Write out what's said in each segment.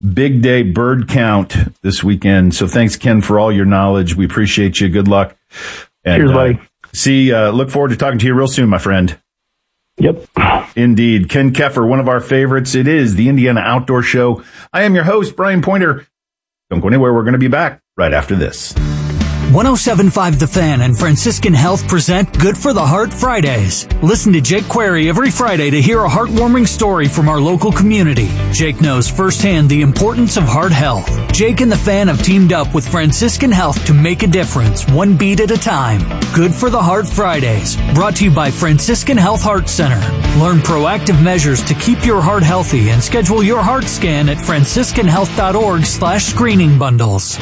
big day bird count this weekend. So thanks, Ken, for all your knowledge. We appreciate you. Good luck. And, cheers, buddy. Look forward to talking to you real soon, my friend. Yep. Indeed. Ken Keffer, one of our favorites. It is the Indiana Outdoor Show. I am your host, Brian Pointer. Don't go anywhere. We're going to be back right after this. 107.5 The Fan and Franciscan Health present Good for the Heart Fridays. Listen to Jake Query every Friday to hear a heartwarming story from our local community. Jake knows firsthand the importance of heart health. Jake and The Fan have teamed up with Franciscan Health to make a difference, one beat at a time. Good for the Heart Fridays, brought to you by Franciscan Health Heart Center. Learn proactive measures to keep your heart healthy and schedule your heart scan at franciscanhealth.org/screening bundles.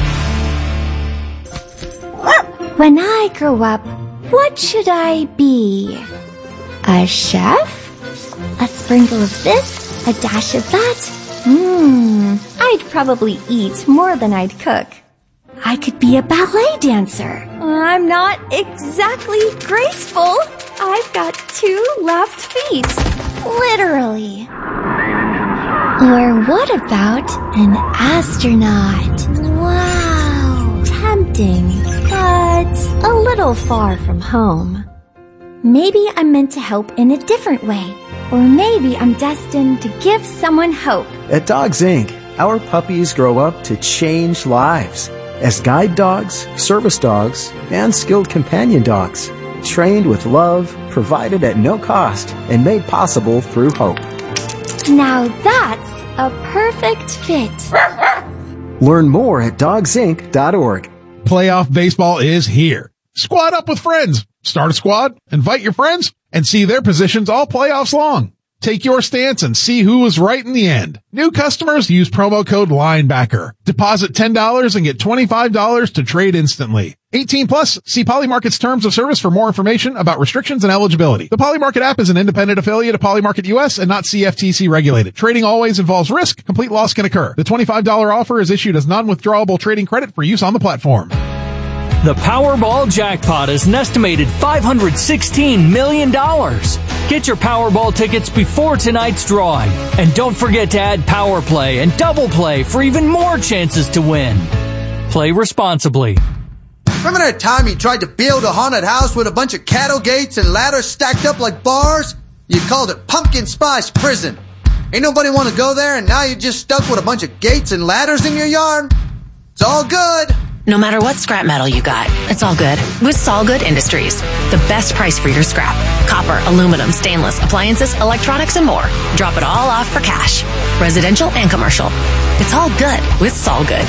When I grow up, what should I be? A chef? A sprinkle of this, a dash of that? I'd probably eat more than I'd cook. I could be a ballet dancer. I'm not exactly graceful. I've got 2 left feet. Literally. Or what about an astronaut? Wow, tempting. But a little far from home. Maybe I'm meant to help in a different way. Or maybe I'm destined to give someone hope. At Dogs Inc., our puppies grow up to change lives as guide dogs, service dogs, and skilled companion dogs. Trained with love, provided at no cost, and made possible through hope. Now that's a perfect fit. Learn more at dogsinc.org. Playoff baseball is here. Squad up with friends. Start a squad, invite your friends, and see their positions all playoffs long. Take your stance and see who was right in the end. New customers use promo code LINEBACKER. Deposit $10 and get $25 to trade instantly. 18 plus. See Polymarket's terms of service for more information about restrictions and eligibility. The Polymarket app is an independent affiliate of Polymarket US and not CFTC regulated. Trading always involves risk. Complete loss can occur. The $25 offer is issued as non-withdrawable trading credit for use on the platform. The Powerball jackpot is an estimated $516 million. Get your Powerball tickets before tonight's drawing. And don't forget to add Power Play and Double Play for even more chances to win. Play responsibly. Remember that time you tried to build a haunted house with a bunch of cattle gates and ladders stacked up like bars? You called it Pumpkin Spice Prison. Ain't nobody want to go there, and now you're just stuck with a bunch of gates and ladders in your yard? It's all good. No matter what scrap metal you got, it's all good with Solgood Industries. The best price for your scrap. Copper, aluminum, stainless, appliances, electronics, and more. Drop it all off for cash. Residential and commercial. It's all good with Solgood.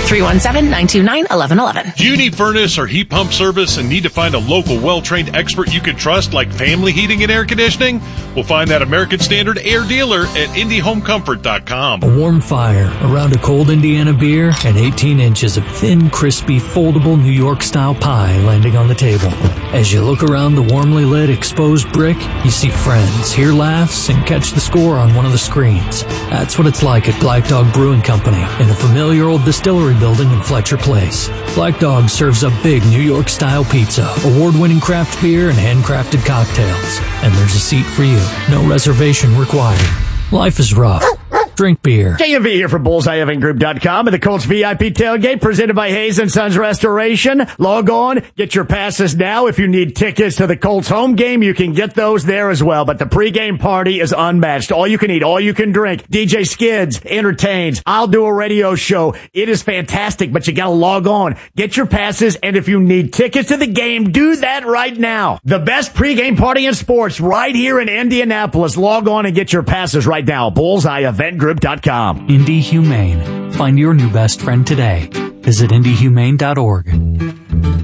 317-929-1111. Do you need furnace or heat pump service and need to find a local well-trained expert you can trust like Family Heating and Air Conditioning? We'll find that American Standard air dealer at IndyHomeComfort.com. A warm fire around a cold Indiana beer and 18 inches of thin, crispy, foldable New York-style pie landing on the table. As you look around the warmly lit exposed brick, you see friends, hear laughs, and catch the score on one of the screens. That's what it's like at Black Dog Brewing Company in a familiar old distillery building in Fletcher Place. Black Dog serves up big New York-style pizza, award-winning craft beer, and handcrafted cocktails. And there's a seat for you. No reservation required. Life is rough. Drink beer. JMV here from BullseyeEventGroup.com and the Colts VIP Tailgate presented by Hayes & Sons Restoration. Log on, get your passes now. If you need tickets to the Colts home game, you can get those there as well. But the pregame party is unmatched. All you can eat, all you can drink. DJ Skids entertains. I'll do a radio show. It is fantastic, but you gotta log on. Get your passes, and if you need tickets to the game, do that right now. The best pregame party in sports right here in Indianapolis. Log on and get your passes right now. BullseyeEventGroup.com. Indy Humane. Find your new best friend today. Visit IndyHumane.org.